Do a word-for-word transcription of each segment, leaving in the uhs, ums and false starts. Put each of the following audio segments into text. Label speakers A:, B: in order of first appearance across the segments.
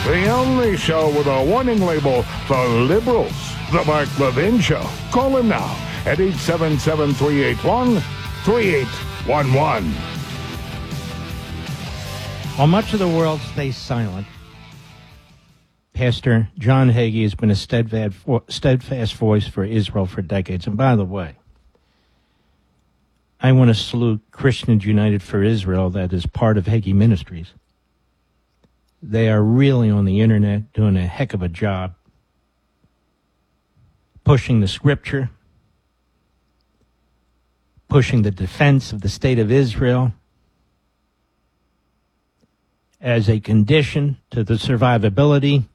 A: The only show with a warning label for liberals. The Mark Levin Show. Call him now at eight seven seven, three eight one, three eight one one.
B: While much of the world stays silent, Pastor John Hagee has been a steadfast, steadfast voice for Israel for decades. And by the way, I want to salute Christians United for Israel, that is part of Hagee Ministries. They are really on the internet doing a heck of a job pushing the scripture, pushing the defense of the state of Israel as a condition to the survivability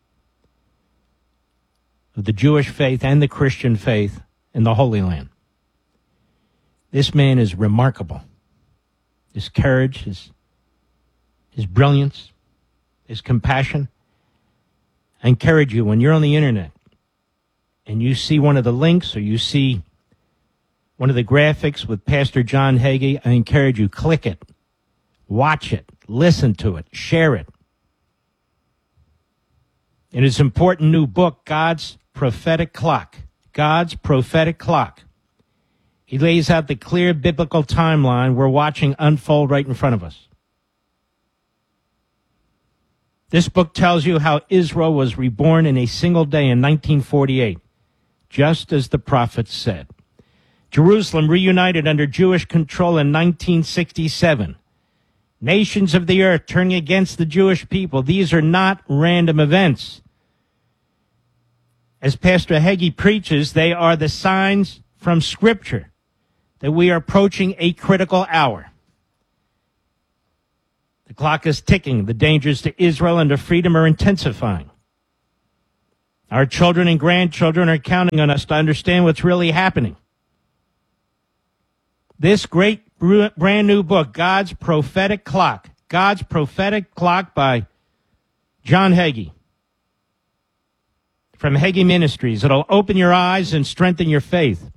B: of the Jewish faith and the Christian faith in the Holy Land. This man is remarkable. His courage, his, his brilliance, his compassion. I encourage you, when you're on the internet and you see one of the links or you see one of the graphics with Pastor John Hagee, I encourage you, click it, watch it, listen to it, share it. In his important new book, God's Prophetic Clock, God's Prophetic Clock, he lays out the clear biblical timeline we're watching unfold right in front of us. This book tells you how Israel was reborn in a single day in nineteen forty-eight, just as the prophets said. Jerusalem reunited under Jewish control in nineteen sixty-seven. Nations of the earth turning against the Jewish people. These are not random events. As Pastor Hagee preaches, they are the signs from Scripture that we are approaching a critical hour. The clock is ticking. The dangers to Israel and to freedom are intensifying. Our children and grandchildren are counting on us to understand what's really happening. This great brand new book, God's Prophetic Clock, God's Prophetic Clock by John Hagee from Hagee Ministries. It'll open your eyes and strengthen your faith.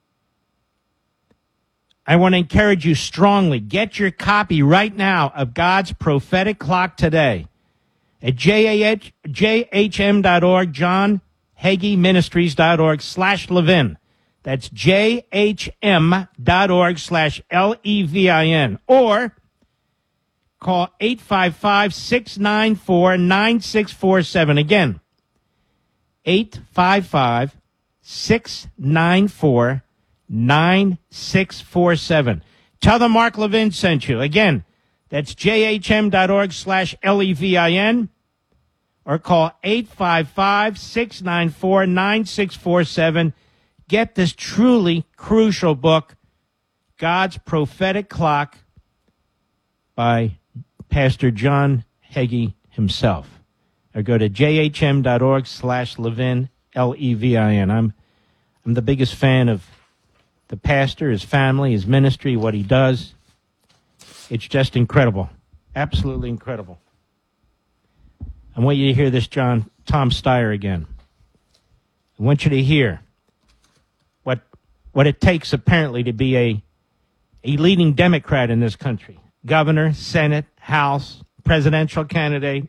B: I want to encourage you strongly, get your copy right now of God's Prophetic Clock today at J H M dot org, John Hagee Ministries dot org slash Levin. That's J H M dot org slash L E V I N. Or call eight five five, six nine four, nine six four seven. Again, eight five five, six nine four, nine six four seven. Tell them Mark Levin sent you. Again, that's J H M dot org slash L E V I N. Or call eight five five, six nine four, nine six four seven. Get this truly crucial book, God's Prophetic Clock, by Pastor John Hagee himself. Or go to J H M dot org slash Levin, L E V I N. I'm, I'm the biggest fan of the pastor, his family, his ministry, what he does. It's just incredible. Absolutely incredible. I want you to hear this, John, Tom Steyer again. I want you to hear what what it takes, apparently, to be a, a leading Democrat in this country. Governor, Senate, House, presidential candidate.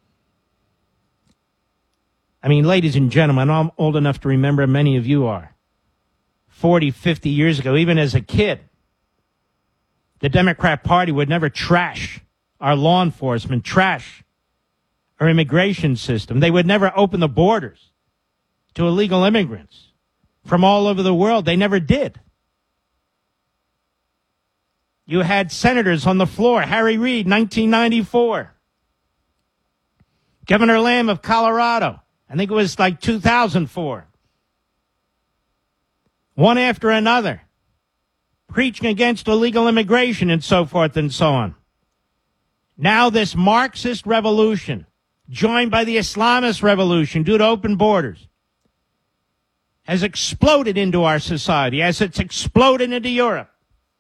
B: I mean, ladies and gentlemen, I'm old enough to remember, many of you are, forty, fifty years ago, even as a kid, the Democrat Party would never trash our law enforcement, trash our immigration system. They would never open the borders to illegal immigrants from all over the world. They never did. You had senators on the floor. Harry Reid, nineteen ninety-four. Governor Lamb of Colorado, I think it was like two thousand four. One after another, preaching against illegal immigration and so forth and so on. Now this Marxist revolution, joined by the Islamist revolution due to open borders, has exploded into our society as it's exploded into Europe.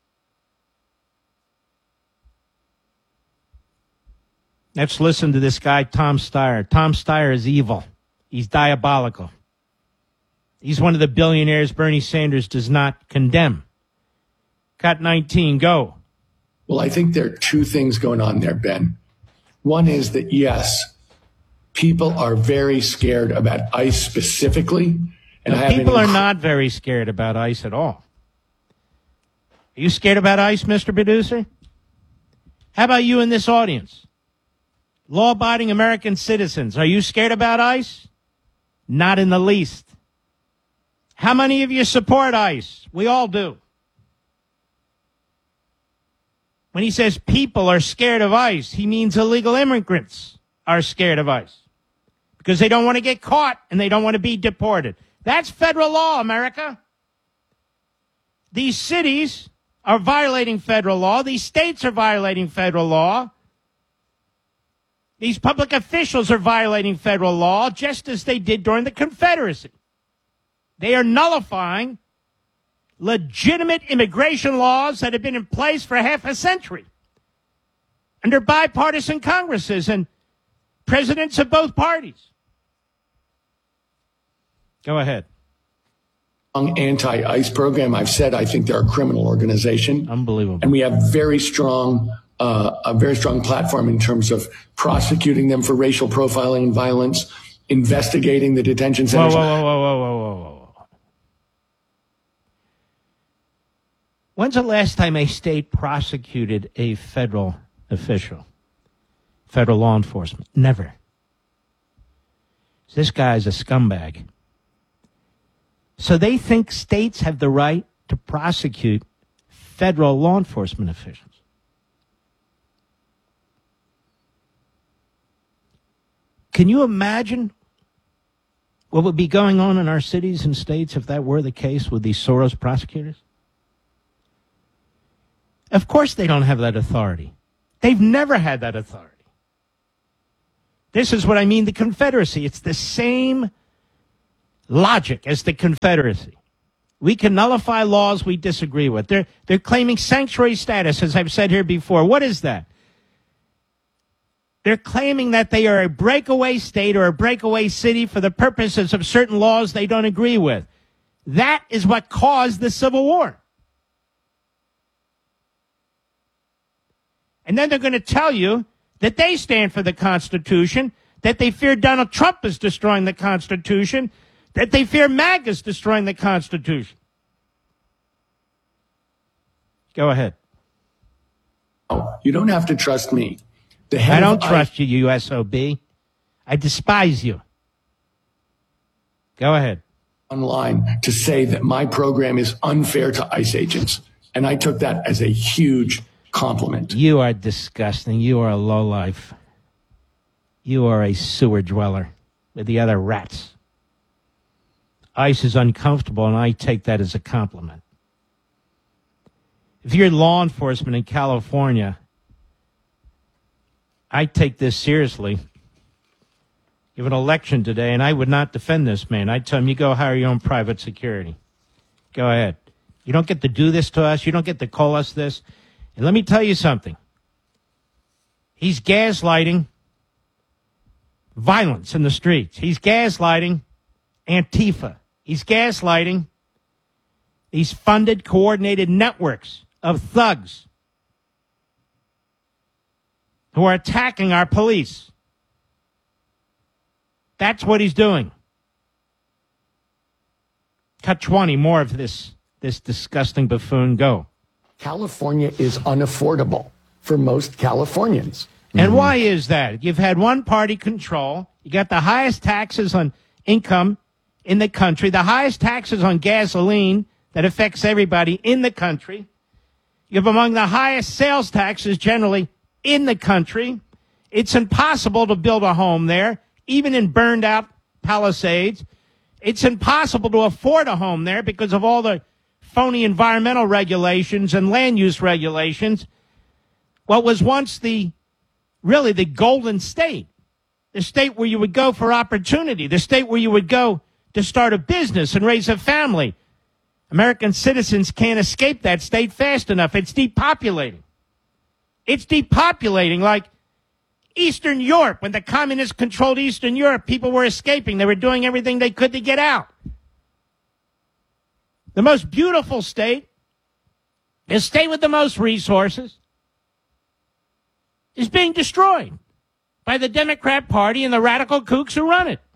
B: Let's listen to this guy, Tom Steyer. Tom Steyer is evil. He's diabolical. He's one of the billionaires Bernie Sanders does not condemn. Cut nineteen, go.
C: Well, I think there are two things going on there, Ben. One is that, yes, people are very scared about ICE specifically. And
B: no, people are not very scared about ICE at all. Are you scared about ICE, Mister Producer? How about you in this audience? Law-abiding American citizens, are you scared about ICE? Not in the least. How many of you support ICE? We all do. When he says people are scared of ICE, he means illegal immigrants are scared of ICE because they don't want to get caught and they don't want to be deported. That's federal law, America. These cities are violating federal law. These states are violating federal law. These public officials are violating federal law just as they did during the Confederacy. They are nullifying legitimate immigration laws that have been in place for half a century under bipartisan Congresses and presidents of both parties. Go ahead.
C: Anti-ICE program. I've said I think they're a criminal organization.
B: Unbelievable.
C: And we have very strong, uh, a very strong platform in terms of prosecuting them for racial profiling and violence, investigating the detention centers.
B: Whoa, whoa, whoa, whoa, whoa, whoa, whoa. When's the last time a state prosecuted a federal official, federal law enforcement? Never. This guy's a scumbag. So they think states have the right to prosecute federal law enforcement officials. Can you imagine what would be going on in our cities and states if that were the case with these Soros prosecutors? Of course they don't have that authority. They've never had that authority. This is what I mean, the Confederacy. It's the same logic as the Confederacy. We can nullify laws we disagree with. They're, they're claiming sanctuary status, as I've said here before. What is that? They're claiming that they are a breakaway state or a breakaway city for the purposes of certain laws they don't agree with. That is what caused the Civil War. And then they're going to tell you that they stand for the Constitution, that they fear Donald Trump is destroying the Constitution, that they fear MAGA is destroying the Constitution. Go ahead.
C: Oh, you don't have to trust me. The head
B: I don't
C: of
B: trust I- you, you S O B. I despise you. Go ahead.
C: Online to say that my program is unfair to ICE agents. And I took that as a huge compliment.
B: You are disgusting. You are a lowlife. You are a sewer dweller with the other rats. ICE is uncomfortable, and I take that as a compliment. If you're law enforcement in California, I take this seriously. You have an election today, and I would not defend this man. I'd tell him, you go hire your own private security. Go ahead. You don't get to do this to us. You don't get to call us this. And let me tell you something. He's gaslighting violence in the streets. He's gaslighting Antifa. He's gaslighting these funded, coordinated networks of thugs who are attacking our police. That's what he's doing. Cut twenty, more of this, this disgusting buffoon. Go.
C: California is unaffordable for most Californians.
B: And why is that? You've had one party control. You got the highest taxes on income in the country, the highest taxes on gasoline that affects everybody in the country. You have among the highest sales taxes generally in the country. It's impossible to build a home there, even in burned out Palisades. It's impossible to afford a home there because of all the phony environmental regulations and land use regulations. What was once the, really the golden state, the state where you would go for opportunity, the state where you would go to start a business and raise a family. American citizens can't escape that state fast enough. It's depopulating. It's depopulating like Eastern Europe. When the communists controlled Eastern Europe, people were escaping. They were doing everything they could to get out. The most beautiful state, the state with the most resources, is being destroyed by the Democrat Party and the radical kooks who run it.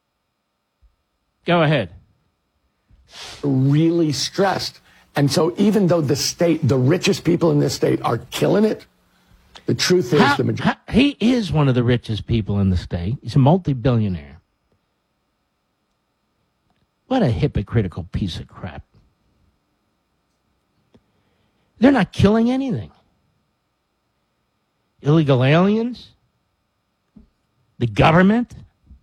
B: Go ahead.
C: Really stressed. And so even though the state, the richest people in this state are killing it, the truth is
B: how,
C: the majority.
B: He is one of the richest people in the state. He's a multi-billionaire. What a hypocritical piece of crap. They're not killing anything. Illegal aliens? The government?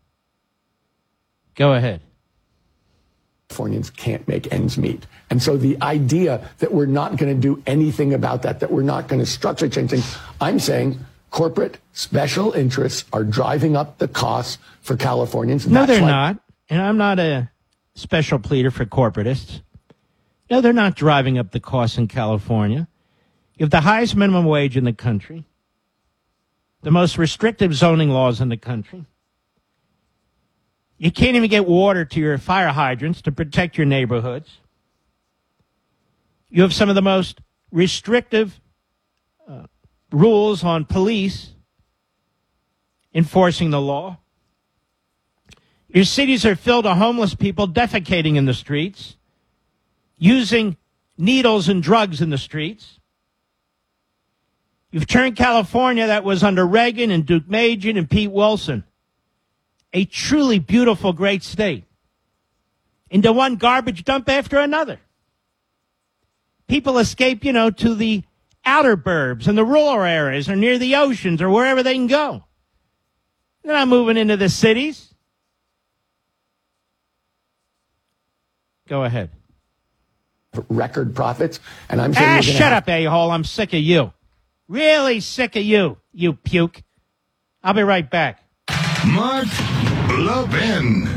B: Go ahead.
C: Californians can't make ends meet. And so the idea that we're not going to do anything about that, that we're not going to structurally change things, I'm saying corporate special interests are driving up the costs for Californians.
B: No,
C: That's
B: they're
C: like-
B: not. And I'm not a special pleader for corporatists. No, they're not driving up the costs in California. You have the highest minimum wage in the country, the most restrictive zoning laws in the country. You can't even get water to your fire hydrants to protect your neighborhoods. You have some of the most restrictive uh, rules on police enforcing the law. Your cities are filled with homeless people defecating in the streets, using needles and drugs in the streets. You've turned California, that was under Reagan and Duke Majan and Pete Wilson, a truly beautiful, great state, into one garbage dump after another. People escape, you know, to the outer burbs and the rural areas or near the oceans or wherever they can go. They're not moving into the cities. Go ahead.
C: Record profits, and I'm saying
B: Ah,
C: we're gonna
B: shut
C: have-
B: up, a-hole. I'm sick of you. Really sick of you, you puke. I'll be right back.
D: Mark Levin.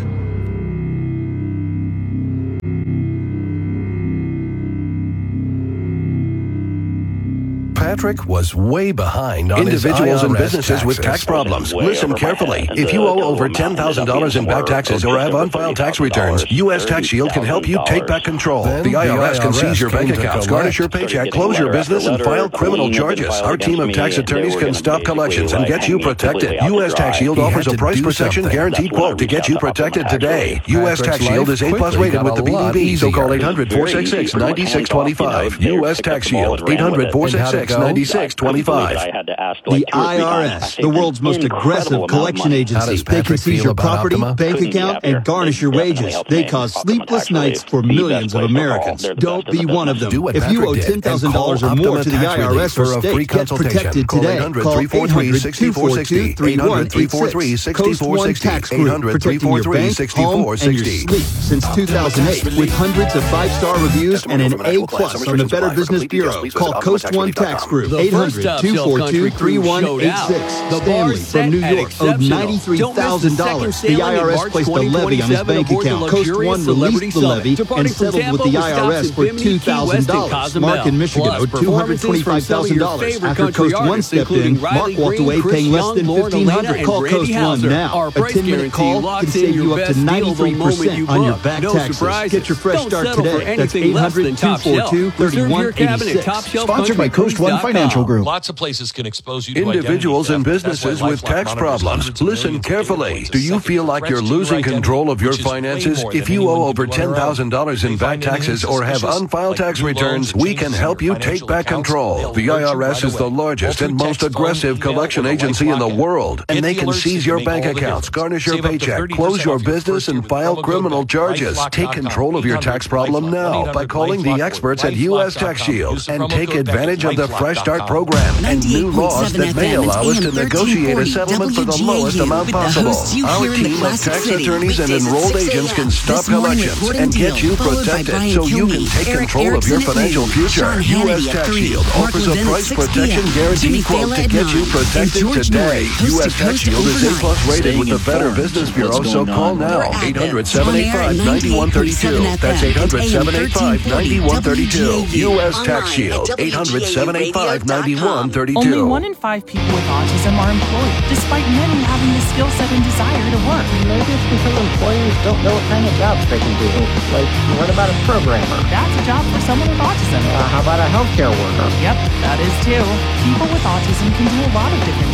E: Patrick was way behind on individuals and businesses with tax problems. Listen carefully. If you owe over ten thousand dollars in back taxes or have unfiled tax returns, U S Tax Shield can help you take back control. The I R S can seize your bank accounts, garnish your paycheck, close your business, and file criminal charges. Our team of tax attorneys can stop collections and get you protected. U S Tax Shield offers a price protection guaranteed quote to get you protected today. U S Tax Shield is A plus rated with the B B B, so call eight hundred, four six six, nine six two five. U S Tax Shield, eight hundred, four six six, nine six two five.
F: The I R S, the world's most aggressive collection agency. They can seize your property, bank account, and garnish your wages. They cause sleepless nights for millions of Americans. Don't be one of them. If you owe ten thousand dollars or more to the I R S or state, get protected today. Call eight hundred, two four two, three one eight six. Coast One Tax Group, protecting your bank, home, and your sleep since two thousand eight. With hundreds of five-star reviews and an A plus on the Better Business Bureau. Call Coast One Tax Group. eight hundred, two four two, three one eight six. Stanley from New York owed ninety-three thousand dollars. The I R S placed a levy on his bank account. Coast One released the levy and settled with the I R S for two thousand dollars. Mark in Michigan owed two hundred twenty-five thousand dollars. After Coast One stepped in, Mark walked away paying less than fifteen hundred dollars. Call Coast One now. A ten-minute call can save you up to ninety-three percent on your back taxes. Get your fresh start today. That's eight hundred, two four two, three one eight six.
E: Sponsored by Coast One Financial Group.
G: Lots of places can expose you to
E: Individuals and
G: identity theft.
E: businesses
G: That's
E: with
G: why
E: tax
G: LifeLock
E: problems.
G: monitors hundreds
E: Listen
G: of millions of
E: carefully.
G: data
E: Do you
G: points
E: feel like
G: that
E: you're
G: threats to your
E: losing
G: identity,
E: control of your
G: which is way
E: finances?
G: more
E: If
G: than
E: you
G: anyone
E: owe
G: can
E: over
G: do on their
E: ten thousand dollars
G: own.
E: in
G: They
E: back
G: find anything
E: taxes or have
G: suspicious,
E: unfiled
G: like
E: tax
G: new
E: returns,
G: loans or
E: we can
G: changes in
E: help
G: your
E: you take
G: financial
E: back
G: accounts.
E: control.
G: They'll
E: The
G: alert you
E: I R S
G: right
E: is the
G: away.
E: largest
G: All
E: and
G: through
E: most
G: text, phone,
E: aggressive
G: email,
E: collection
G: or the
E: agency in the
G: LifeLock app.
E: world. And
G: Get
E: they
G: the
E: can
G: alerts
E: seize
G: that
E: your
G: make
E: bank
G: all the
E: accounts,
G: difference.
E: garnish your
G: Save up to
E: paycheck,
G: thirty
E: close
G: percent
E: your
G: off your
E: business,
G: first year
E: and
G: with
E: file
G: promo
E: criminal
G: code
E: charges.
G: LifeLock
E: Take
G: dot com.
E: control of your tax problem now by calling the experts at U S Tax Shield and take advantage of the Fresh Start program and new laws that may allow us to negotiate a settlement for the lowest amount possible. Our team of tax attorneys and enrolled agents can stop collections and get you protected so you can take control of your financial future. U S Tax Shield offers a price protection guarantee quote to get you protected today. U S Tax Shield is A plus rated with the Better Business Bureau, so call now. eight hundred, seven eight five, nine one three two. That's eight hundred, seven eight five, nine one three two. U S Tax Shield. eight hundred, seven eight five, nine one three two.
H: Only one in five people with autism are employed, despite many having the skill set and desire to work.
I: Maybe it's because employers don't know what kind of jobs they can do. Like, what about a programmer?
H: That's a job for someone with autism.
I: Uh, how about a healthcare worker?
H: Yep, that is too. People with autism can do a lot of different jobs.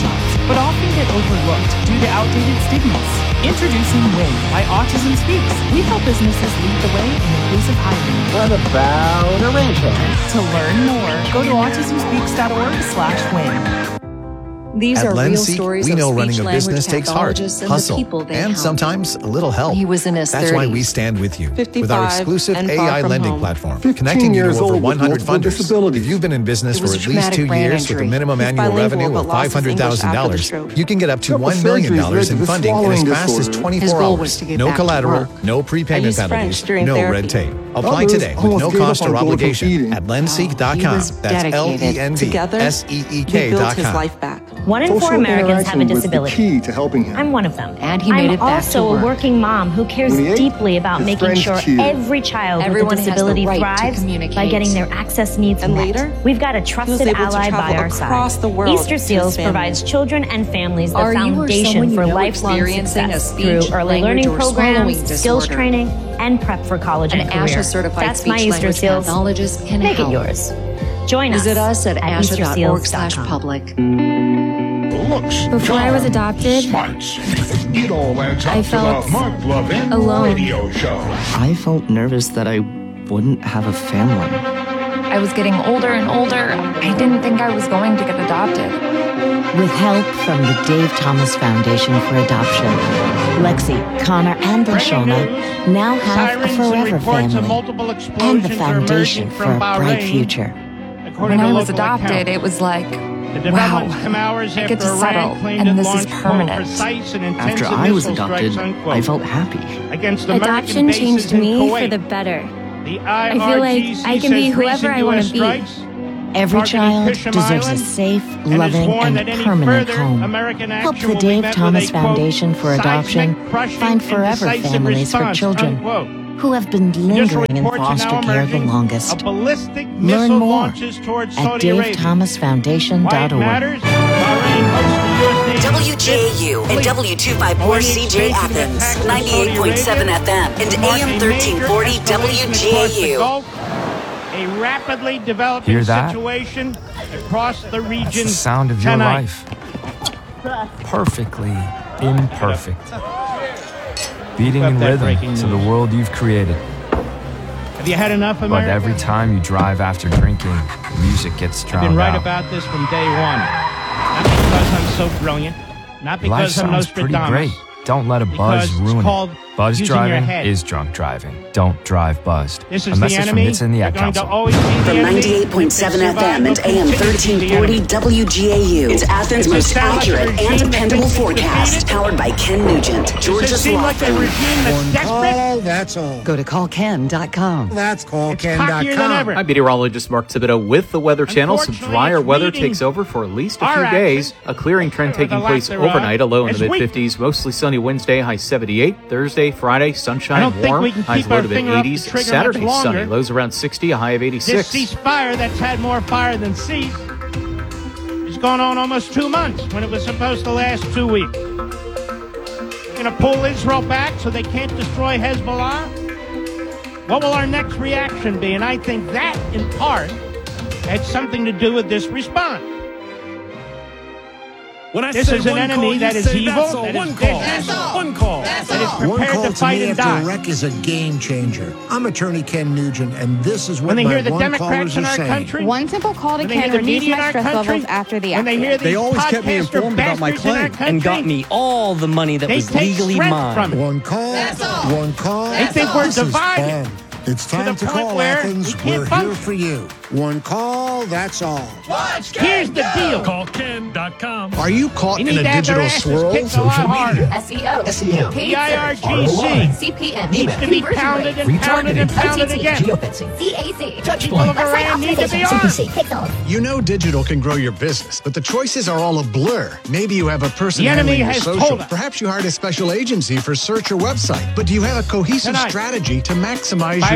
H: but often get overlooked due to outdated stigmas. Introducing WIN by Autism Speaks. We help businesses lead the way in inclusive hiring.
I: What about a ranch hand?
H: To learn more, go to autism speaks dot org slash win.
G: These
J: At
G: are real
J: Lenseek,
G: stories
J: we
G: of
J: know running a
G: speech-language
J: business takes heart,
G: pathologists and
J: hustle,
G: the people they
J: and
G: help.
J: sometimes a little help.
G: He was in his
J: That's why
G: thirties,
J: we stand with you with our
G: fifty-five,
J: exclusive
G: and
J: A
G: far
J: I
G: from
J: lending
G: home.
J: platform, connecting you to
C: years
J: over
C: old
J: one
C: with
J: hundred
C: multiple
J: funders.
C: disabilities.
J: If you've been in business
G: It
J: for
G: was a
J: at least
G: traumatic
J: two
G: brain
J: years with a
G: injury.
J: minimum
G: He's
J: annual
G: bilingual,
J: revenue
G: but
J: of
G: lost his
J: five hundred thousand
G: English after the
J: dollars,
G: stroke.
J: you can get up to
C: Couple
J: one million
C: surgeries
J: dollars
C: led
J: in
C: to
J: funding in as
C: swallowing
J: fast as
C: disorder.
J: twenty-four
G: His goal
J: hours.
G: was to get
J: No
G: back to
J: collateral,
G: work.
J: no
G: I
J: prepayment
G: used
J: penalties,
G: French during
J: no
G: therapy.
J: red tape. Apply
C: Others
J: today with
C: almost
J: no
C: gave up
J: cost
C: on
J: or
C: going from
J: obligation
C: feeding.
J: at lenseek dot
G: He
J: com.
G: was
J: That's L E
G: dedicated.
J: N V
G: Together,
J: S E E
G: we
J: K
G: built
J: dot
G: his
J: com.
G: life back.
K: One in four
C: Social
K: Americans have a
C: interaction was the
K: disability.
C: key to helping him.
K: I'm one of them.
G: And he
K: I'm
G: made it back
K: also
G: to work.
K: a working mom who cares
C: When he ate,
K: deeply about
C: his
K: making
C: friends
K: sure
C: cheered.
K: every child
G: Everyone
K: with a
G: has the
K: disability
G: right to
K: thrives
G: communicate.
K: by getting their access needs
G: And
K: met.
G: later,
K: We've got a
G: he was
K: trusted
G: able to
K: ally by
G: travel
K: our
G: across
K: side.
G: the world
K: Easter
G: to his
K: Seals
G: family.
K: provides children and families the
G: Are you or
K: foundation
G: someone you
K: for
G: know
K: lifelong
G: experiencing
K: success
G: a
K: through
G: speech,
K: early
G: language,
K: learning
G: or swallowing
K: programs, skills
G: disorder?
K: training, and prep for college
G: An
K: and career.
G: ASHA certified
K: That's my
G: speech
K: Easter
G: language
K: Seals.
G: pathologist can
K: Make
G: help.
K: it yours. Join
G: Visit
K: us
G: us at
K: at
G: asha dot org slash
K: easterseals dot com.
G: public.
A: Looks,
L: Before I was adopted,
A: smarts. It all adds up
L: I
A: to
L: felt
A: the Mark Levin
L: alone.
A: Radio Show.
M: I felt nervous that I wouldn't have a family.
L: I was getting older and older. I didn't think I was going to get adopted.
N: With help from the Dave Thomas Foundation for Adoption, Lexi, Connor, and Lashona now have a forever family and the foundation for a bright future.
L: When I was adopted, it was like, wow, I get to settle, and this is permanent.
M: After I was adopted, I felt happy.
O: Adoption changed me for the better. I feel like I can be whoever I want to be.
N: Every child deserves a safe, loving, and permanent home. Help the Dave Thomas Foundation for Adoption find forever families for children who have been lingering in foster care the longest. Learn more at dave thomas foundation dot org.
P: W J A U and W two fifty-four C J Athens, ninety-eight point seven F M and A M thirteen forty W J A U.
B: A rapidly developing
Q: Hear that?
B: situation across the region.
Q: That's the sound of your
B: tonight.
Q: life. Perfectly imperfect. Beating in
B: that
Q: rhythm
B: breaking
Q: to the
B: news.
Q: world you've created.
B: Have you had enough,
Q: But
B: America?
Q: every time you drive after drinking, the music gets
B: I've
Q: drowned
B: been right
Q: out.
B: about this from day one. Not because I'm so brilliant. Not
Q: Life
B: because I'm
Q: sounds pretty
B: Nostradamus.
Q: great. Don't let a buzz
B: Because it's
Q: ruin
B: called
Q: it. Buzz
B: using your
Q: driving
B: head.
Q: is drunk driving. Don't drive buzzed.
B: This is
Q: a
B: the
Q: message
B: enemy.
Q: from Nitsa and the
B: They're
Q: Ad
B: going to
Q: Council.
B: always be the
P: From
B: enemy.
P: ninety-eight point seven F M and A M thirteen forty W G A U. It's Athens'
B: Does this
P: most
B: sound like a
P: accurate
B: regime
P: and
B: that
P: dependable
B: thinks it's
P: forecast.
B: defeated?
P: Powered by Ken Nugent,
B: Does
P: Georgia's
B: this seem
P: law
B: like a
P: firm.
B: regime that's desperate?
R: That's all.
G: Go to call ken dot com.
R: That's call ken
B: cockier
R: dot
B: than
R: com.
B: ever.
S: I'm meteorologist Mark Thibodeau with the Weather Channel. Some
B: Unfortunately,
S: drier
B: it's
S: weather
B: meeting
S: takes over for at least a
B: our
S: few
B: action,
S: days. A clearing trend
B: or the
S: taking
B: lack
S: place
B: thereof,
S: overnight, a low in the
B: is
S: mid
B: weak.
S: fifties. Mostly sunny Wednesday, high seventy-eight. Thursday, Friday,
B: I
S: sunshine
B: don't
S: and
B: think
S: warm.
B: we can
S: Highs
B: keep
S: low
B: our
S: to mid
B: finger up the
S: eighties.
B: trigger
S: Saturday,
B: much longer.
S: sunny. Lows around sixty, a high of
B: This
S: eighty-six.
B: ceasefire that's had more fire than cease is going on almost two months when it was supposed to last two weeks. Going to pull Israel back so they can't destroy Hezbollah? What will our next reaction be? And I think that, in part, had something to do with this response.
T: When I
B: This
T: say
B: is an
T: one
B: enemy
T: call, you
B: that is
T: say
B: evil,
T: that's all.
B: that is
T: One call.
B: vicious,
T: One call.
B: that is
R: One
B: prepared
R: call
B: to
R: to
B: fight
R: me
B: and
R: after
B: die.
R: a wreck is a game changer. I'm attorney Ken Nugent, and this is what
B: When they
R: my
B: hear the
R: one
B: Democrats
R: callers
B: in
R: are
B: our
R: saying.
B: country,
O: One simple call to
B: when they hear
O: Ken
B: the
O: reduced
B: media in
O: my
B: our
O: stress
B: country,
O: levels after the
B: when they hear
O: accident.
B: these
U: They always kept me
B: podcaster
U: informed about my
B: bastards in our
U: claim and got
B: country,
U: me all the money that
B: they
U: was
B: take
U: legally
B: strength
U: mine.
B: from it.
R: One call, one call.
B: They think we're
R: This is
B: divided
R: fun. It's
B: to
R: time
B: the
R: to,
B: point
R: call
B: where
R: Athens.
B: we can't
R: We're
B: function.
R: here for you. One call, that's all.
B: Here's the deal.
T: Call ken dot com.
R: Are you caught
B: You
R: in
B: need
R: a
B: to have their
R: digital
B: asses
R: swirl?
B: kicked a lot harder.
V: S E O,
R: S E O,
B: The I R G C
V: C P M,
B: needs to be pounded and pounded and pounded again.
V: geofencing, C A C,
B: People of Iran need to be armed.
R: You know digital can grow your business, but the choices are all a blur. Maybe you have a person
B: The enemy
R: handling your
B: has
R: social.
B: told us.
R: Perhaps you hired a special agency for search or website. But do you have a cohesive
B: Tonight.
R: strategy to maximize
B: By
R: your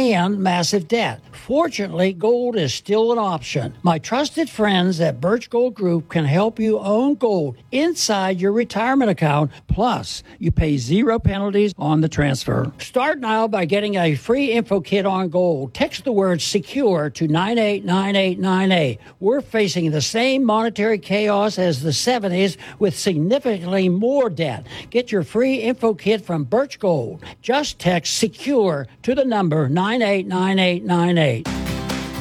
W: and massive debt. Fortunately, gold is still an option. My trusted friends at Birch Gold Group can help you own gold inside your retirement account. Plus, you pay zero penalties on the transfer. Start now by getting a free info kit on gold. Text the word SECURE to nine eight nine eight nine eight. We're facing the same monetary chaos as the seventies with significantly more debt. Get your free info kit from Birch Gold. Just text SECURE to the number nine eight nine eight nine eight.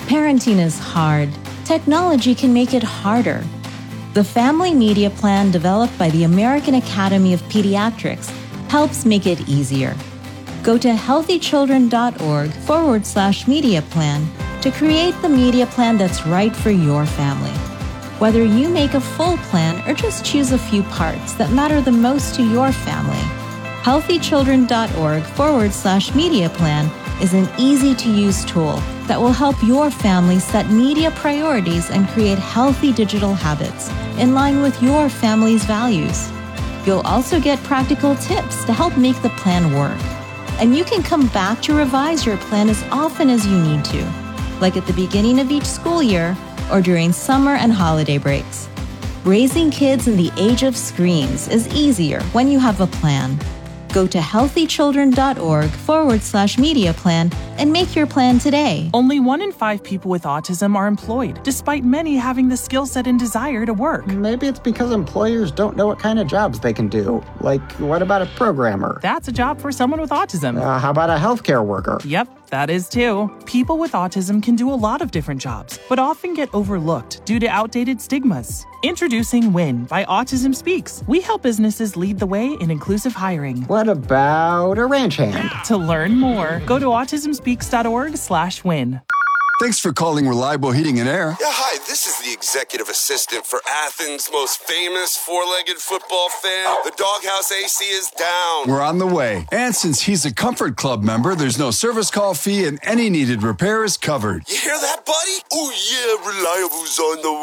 D: Parenting is hard. Technology can make it harder. The Family Media Plan developed by the American Academy of Pediatrics helps make it easier. Go to healthychildren.org forward slash media plan to create the media plan that's right for your family. Whether you make a full plan or just choose a few parts that matter the most to your family, healthychildren.org forward slash media plan is an easy-to-use tool that will help your family set media priorities and create healthy digital habits in line with your family's values. You'll also get practical tips to help make the plan work. And you can come back to revise your plan as often as you need to, like at the beginning of each school year or during summer and holiday breaks. Raising kids in the age of screens is easier when you have a plan. Go to healthychildren.org forward slash media plan and make your plan today.
E: Only one in five people with autism are employed, despite many having the skill set and desire to work.
I: Maybe it's because employers don't know what kind of jobs they can do. Like, what about a programmer?
E: That's a job for someone with autism.
I: Uh, how about a healthcare worker?
E: Yep, that is too. People with autism can do a lot of different jobs, but often get overlooked due to outdated stigmas. Introducing WIN by Autism Speaks. We help businesses lead the way in inclusive hiring.
I: What about a ranch hand?
E: To learn more, go to autismspeaks.org slash win.
F: Thanks for calling Reliable Heating and Air.
H: Yeah, hi, this is the executive assistant for Athens' most famous four-legged football fan. The Doghouse A C is down.
F: We're on the way. And since he's a Comfort Club member, there's no service call fee and any needed repair is covered.
H: You hear that, buddy? Oh, yeah, Reliable's on the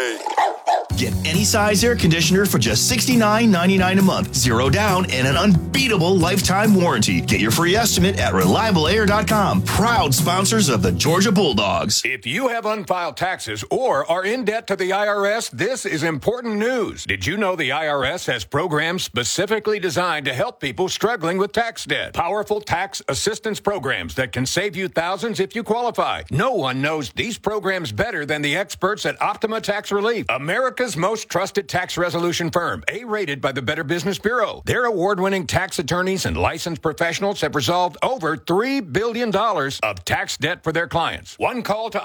H: way.
X: Get any size air conditioner for just sixty-nine ninety-nine a month. Zero down and an unbeatable lifetime warranty. Get your free estimate at reliable air dot com. Proud sponsors of the Georgia Bulldogs.
Y: If you have unfiled taxes or are in debt to the I R S, this is important news. Did you know the I R S has programs specifically designed to help people struggling with tax debt? Powerful tax assistance programs that can save you thousands if you qualify. No one knows these programs better than the experts at Optima Tax Relief, America's most trusted tax resolution firm, A-rated by the Better Business Bureau. Their award-winning tax attorneys and licensed professionals have resolved over three billion dollars of tax debt for their clients. One call to